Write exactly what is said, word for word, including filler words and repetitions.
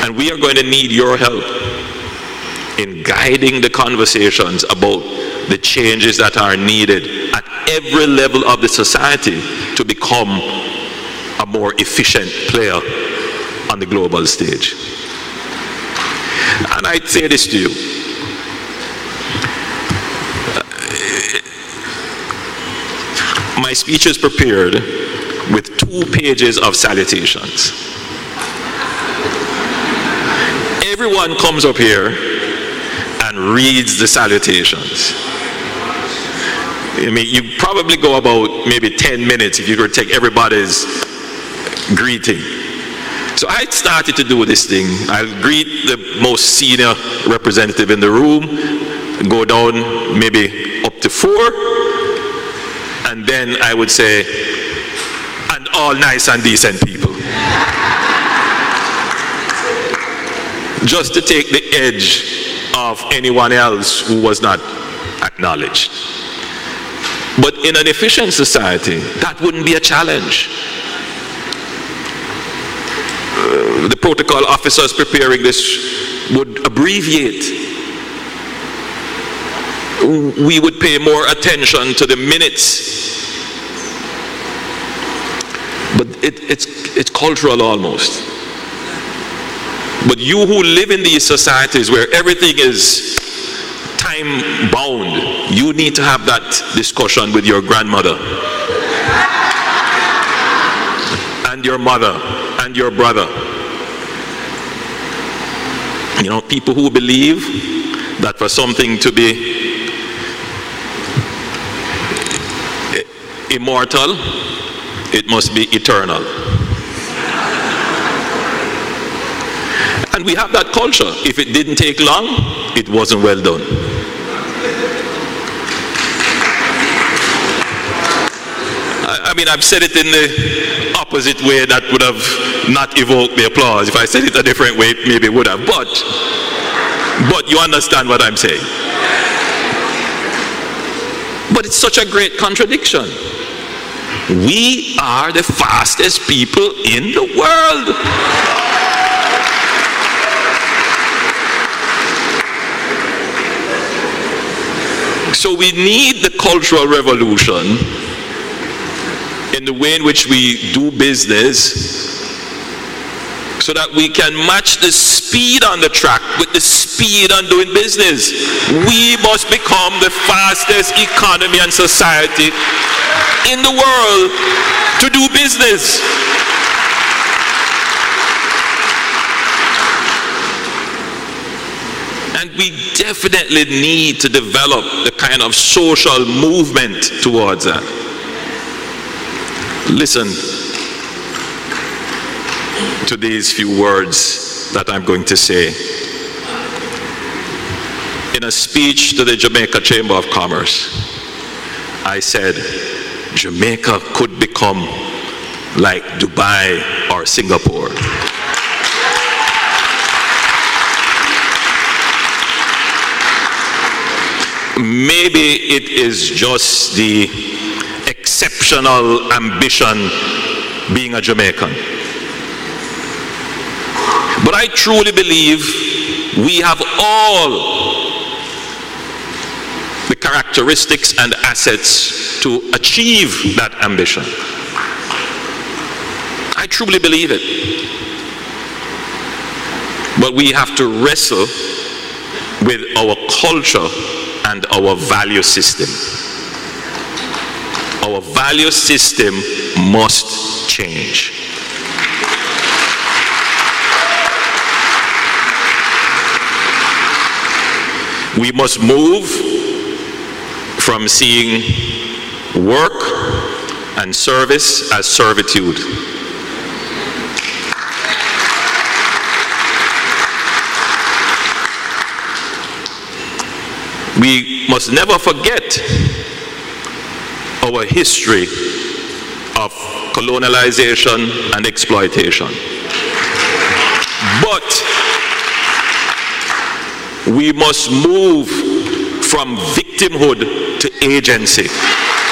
And we are going to need your help in guiding the conversations about the changes that are needed at every level of the society to become a more efficient player on the global stage. And I'd say this to you. My speech is prepared with two pages of salutations. Everyone comes up here and reads the salutations. I mean, you probably go about maybe ten minutes if you were to take everybody's greeting. So I started to do this thing. I'll greet the most senior representative in the room, go down maybe up to four, and then I would say, and all nice and decent people. Just to take the edge of anyone else who was not acknowledged. But in an efficient society, that wouldn't be a challenge. Uh, the protocol officers preparing this would abbreviate. We would pay more attention to the minutes. But it, it's, it's cultural almost. But you who live in these societies where everything is time bound, you need to have that discussion with your grandmother and your mother and your brother. You know, people who believe that for something to be immortal, it must be eternal. And we have that culture. If it didn't take long, it wasn't well done. I, I mean, I've said it in the opposite way that would have not evoked the applause. If I said it a different way, maybe it would have. But, but you understand what I'm saying. But it's such a great contradiction. We are the fastest people in the world. So we need the cultural revolution in the way in which we do business so that we can match the speed on the track with the speed on doing business. We must become the fastest economy and society in the world to do business. And we definitely need to develop the kind of social movement towards that. Listen to these few words that I'm going to say. In a speech to the Jamaica Chamber of Commerce, I said, Jamaica could become like Dubai or Singapore. Maybe it is just the exceptional ambition being a Jamaican. But I truly believe we have all the characteristics and assets to achieve that ambition. I truly believe it. But we have to wrestle with our culture and our value system. Our value system must change. We must move from seeing work and service as servitude. We must never forget our history of colonialization and exploitation. But we must move from victimhood to agency.